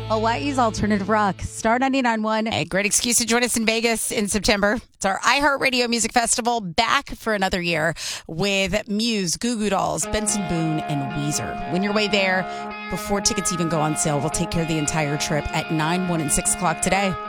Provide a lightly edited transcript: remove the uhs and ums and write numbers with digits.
Hawaii's alternative rock. Star 99.1. A great excuse to join us in Vegas in September. It's our iHeartRadio Music Festival, back for another year with Muse, Goo Goo Dolls, Benson Boone, and Weezer. Win your way there before tickets even go on sale. We'll take care of the entire trip at 9, 1, and 6 o'clock today.